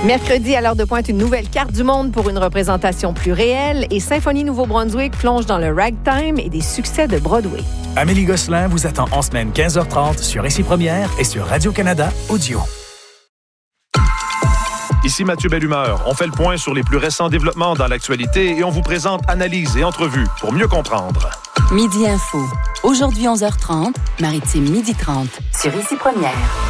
Mercredi, à l'heure de pointe, une nouvelle carte du monde pour une représentation plus réelle et Symphonie Nouveau-Brunswick plonge dans le ragtime et des succès de Broadway. Amélie Gosselin vous attend en semaine 15h30 sur Ici Première et sur Radio-Canada Audio. Ici Mathieu Bellumeur. On fait le point sur les plus récents développements dans l'actualité et on vous présente analyses et entrevues pour mieux comprendre. Midi Info. Aujourd'hui 11h30, Maritime 12h30 sur Ici Première.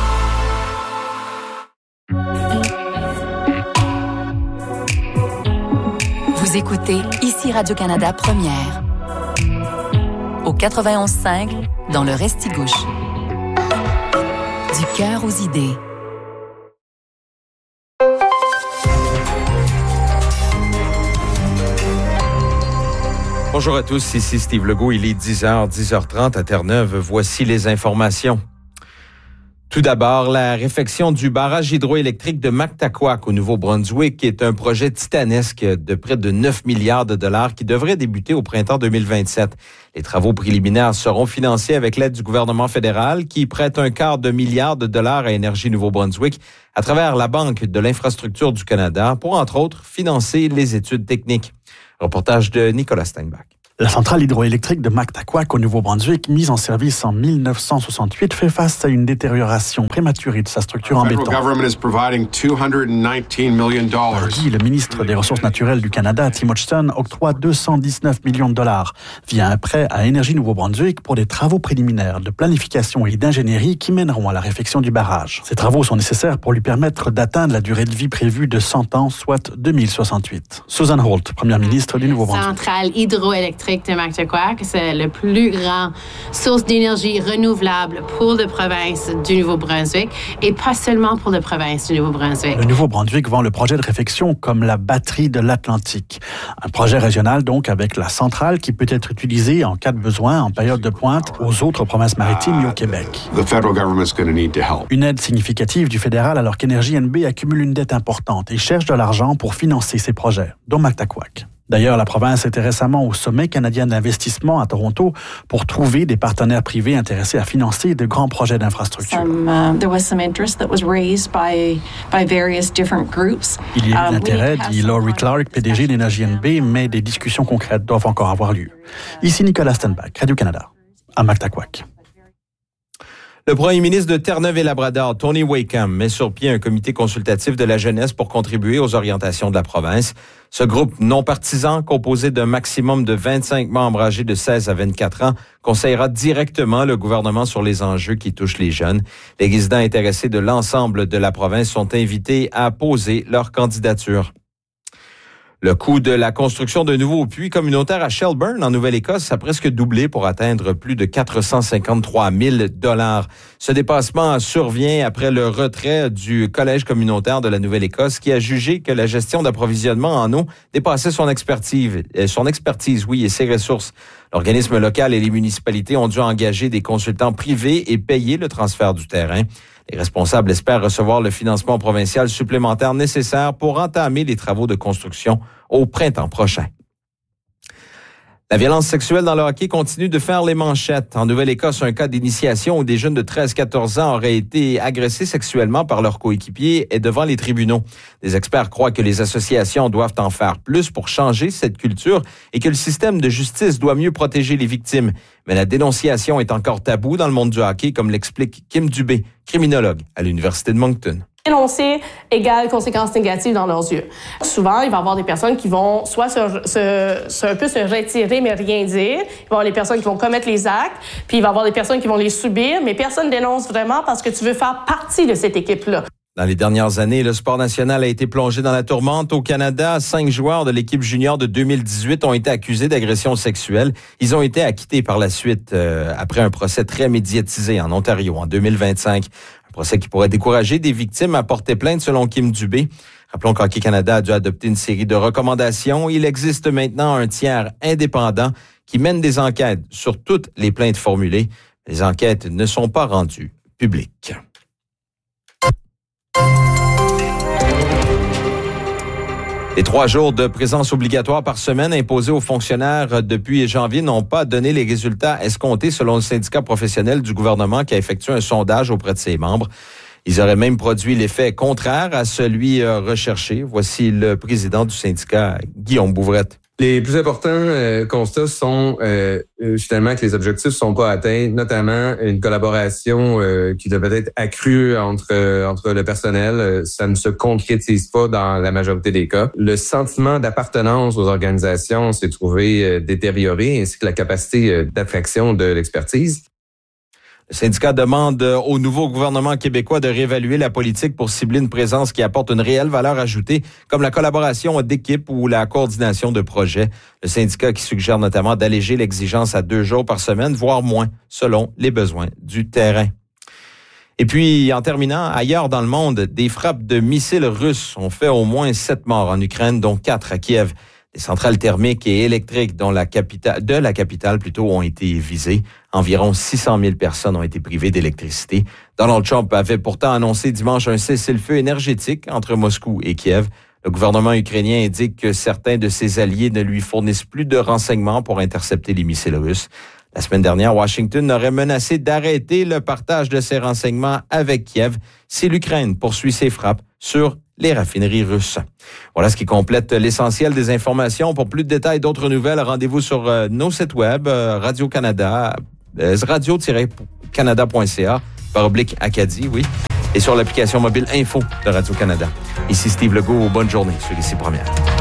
Vous écoutez Ici Radio-Canada Première. Au 91.5, dans le Restigouche. Du cœur aux idées. Bonjour à tous, ici Steve Legault. Il est 10h, 10h30 à Terre-Neuve. Voici les informations. Tout d'abord, la réfection du barrage hydroélectrique de Mactaquac au Nouveau-Brunswick est un projet titanesque de près de 9 milliards de dollars qui devrait débuter au printemps 2027. Les travaux préliminaires seront financés avec l'aide du gouvernement fédéral qui prête $250 million à Énergie Nouveau-Brunswick à travers la Banque de l'infrastructure du Canada pour, entre autres, financer les études techniques. Reportage de Nicolas Steinbach. La centrale hydroélectrique de Mactaquac au Nouveau-Brunswick, mise en service en 1968, fait face à une détérioration prématurée de sa structure en béton. Mardi, le ministre des Ressources naturelles du Canada, Tim Hodgson, octroie $219 millions via un prêt à Énergie Nouveau-Brunswick pour des travaux préliminaires de planification et d'ingénierie qui mèneront à la réfection du barrage. Ces travaux sont nécessaires pour lui permettre d'atteindre la durée de vie prévue de 100 ans, soit 2068. Susan Holt, première ministre du Nouveau-Brunswick. Centrale hydroélectrique de Mactaquac, c'est le plus grand source d'énergie renouvelable pour la province du Nouveau-Brunswick et pas seulement pour la province du Nouveau-Brunswick. Le Nouveau-Brunswick vend le projet de réfection comme la batterie de l'Atlantique. Un projet régional donc avec la centrale qui peut être utilisée en cas de besoin en période de pointe aux autres provinces maritimes et au Québec. Une aide significative du fédéral alors qu'Énergie NB accumule une dette importante et cherche de l'argent pour financer ses projets, dont Mactaquac. D'ailleurs, la province était récemment au sommet canadien d'investissement à Toronto pour trouver des partenaires privés intéressés à financer de grands projets d'infrastructure. There was some interest that was raised by various different groups. Il y a eu de l'intérêt, dit Laurie Clark, PDG d'Énergie NB, mais des discussions concrètes doivent encore avoir lieu. Ici Nicolas Steinbach, Radio-Canada, à Mactaquac. Le premier ministre de Terre-Neuve-et-Labrador, Tony Wakeham, met sur pied un comité consultatif de la jeunesse pour contribuer aux orientations de la province. Ce groupe non partisan, composé d'un maximum de 25 membres âgés de 16 à 24 ans, conseillera directement le gouvernement sur les enjeux qui touchent les jeunes. Les résidents intéressés de l'ensemble de la province sont invités à poser leur candidature. Le coût de la construction d'un nouveau puits communautaire à Shelburne, en Nouvelle-Écosse, a presque doublé pour atteindre plus de 453 000 $. Ce dépassement survient après le retrait du Collège communautaire de la Nouvelle-Écosse qui a jugé que la gestion d'approvisionnement en eau dépassait son expertise, et ses ressources. L'organisme local et les municipalités ont dû engager des consultants privés et payer le transfert du terrain. Les responsables espèrent recevoir le financement provincial supplémentaire nécessaire pour entamer les travaux de construction au printemps prochain. La violence sexuelle dans le hockey continue de faire les manchettes. En Nouvelle-Écosse, un cas d'initiation où des jeunes de 13-14 ans auraient été agressés sexuellement par leurs coéquipiers est devant les tribunaux. Des experts croient que les associations doivent en faire plus pour changer cette culture et que le système de justice doit mieux protéger les victimes. Mais la dénonciation est encore taboue dans le monde du hockey, comme l'explique Kim Dubé, criminologue à l'Université de Moncton. Dénoncer égale conséquences négatives dans leurs yeux. Souvent, il va y avoir des personnes qui vont soit un peu se retirer mais rien dire. Il va y avoir des personnes qui vont commettre les actes, puis il va y avoir des personnes qui vont les subir, mais personne dénonce vraiment parce que tu veux faire partie de cette équipe-là. Dans les dernières années, le sport national a été plongé dans la tourmente. Au Canada, 5 joueurs de l'équipe junior de 2018 ont été accusés d'agression sexuelle. Ils ont été acquittés par la suite après un procès très médiatisé en Ontario en 2025. Un procès qui pourrait décourager des victimes à porter plainte selon Kim Dubé. Rappelons qu'Hockey Canada a dû adopter une série de recommandations. Il existe maintenant un tiers indépendant qui mène des enquêtes sur toutes les plaintes formulées. Les enquêtes ne sont pas rendues publiques. Les 3 jours de présence obligatoire par semaine imposés aux fonctionnaires depuis janvier n'ont pas donné les résultats escomptés selon le syndicat professionnel du gouvernement qui a effectué un sondage auprès de ses membres. Ils auraient même produit l'effet contraire à celui recherché. Voici le président du syndicat, Guillaume Bouvrette. Les plus importants constats sont finalement que les objectifs ne sont pas atteints, notamment une collaboration qui devait être accrue entre le personnel. Ça ne se concrétise pas dans la majorité des cas. Le sentiment d'appartenance aux organisations s'est trouvé détérioré, ainsi que la capacité d'attraction de l'expertise. Le syndicat demande au nouveau gouvernement québécois de réévaluer la politique pour cibler une présence qui apporte une réelle valeur ajoutée, comme la collaboration d'équipe ou la coordination de projets. Le syndicat qui suggère notamment d'alléger l'exigence à 2 jours par semaine, voire moins, selon les besoins du terrain. Et puis, en terminant, ailleurs dans le monde, des frappes de missiles russes ont fait au moins 7 morts en Ukraine, dont 4 à Kiev. Des centrales thermiques et électriques de la capitale ont été visées. Environ 600 000 personnes ont été privées d'électricité. Donald Trump avait pourtant annoncé dimanche un cessez-le-feu énergétique entre Moscou et Kiev. Le gouvernement ukrainien indique que certains de ses alliés ne lui fournissent plus de renseignements pour intercepter les missiles russes. La semaine dernière, Washington aurait menacé d'arrêter le partage de ces renseignements avec Kiev si l'Ukraine poursuit ses frappes sur les raffineries russes. Voilà ce qui complète l'essentiel des informations. Pour plus de détails, d'autres nouvelles, rendez-vous sur nos sites web, Radio-Canada, radio-canada.ca/Acadie, oui, et sur l'application mobile Info de Radio-Canada. Ici Steve Legault, bonne journée sur Ici Première.